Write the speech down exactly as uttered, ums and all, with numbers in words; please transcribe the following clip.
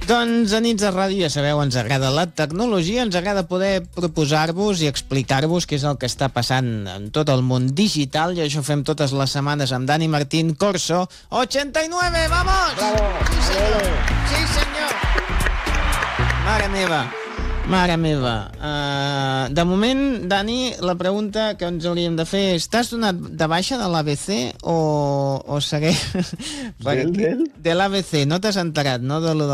Doncs a Nits de Ràdio, ja sabeu, ens agrada la tecnologia, ens agrada poder proposar-vos i explicar-vos què és el que està passant en tot el món digital, i això fem totes les setmanes amb Dani Martín Corso. ochenta y nueve, vamos! Bravo! Sí, senyor! Sí, senyor! Mare meva! Mare meva. Uh, de moment, Dani, la pregunta que ens hauríem de fer és: t'has donat de baixa de l'A B C o, o segueix... Del, del? De l'A B C, no t'has enterat, no? De lo